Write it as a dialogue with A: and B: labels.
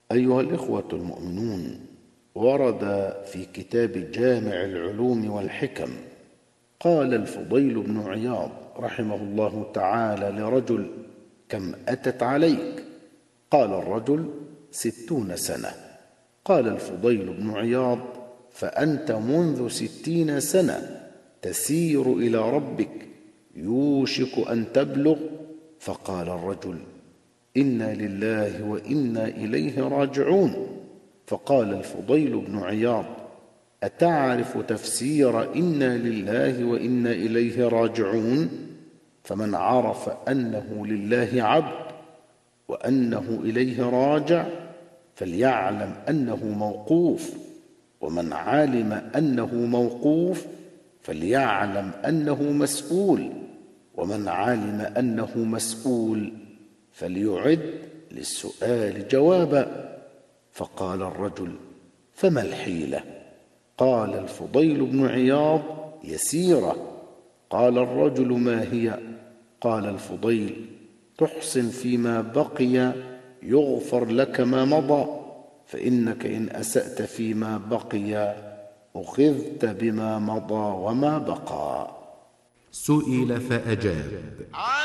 A: أيها الإخوة المؤمنون، ورد في كتاب جامع العلوم والحكم قال الفضيل بن عياض رحمه الله تعالى لرجل: كم أتت عليك؟ قال الرجل: 60 سنة. قال الفضيل بن عياض: فأنت منذ 60 سنة تسير إلى ربك، يوشك أن تبلغ. فقال الرجل: إنا لله وإنا إليه راجعون. فقال الفضيل بن عياض: أتعرف تفسير إنا لله وإنا إليه راجعون؟ فمن عرف أنه لله عبد وأنه إليه راجع فليعلم أنه موقوف، ومن علم أنه موقوف فليعلم أنه مسؤول، ومن علم أنه مسؤول فليعد للسؤال جوابا. فقال الرجل: فما الحيلة؟ قال الفضيل بن عياض: يسيرة. قال الرجل: ما هي؟ قال الفضيل: تحسن فيما بقي يغفر لك ما مضى، فإنك إن أسأت فيما بقي أخذت بما مضى وما بقى.
B: سئل فأجاب: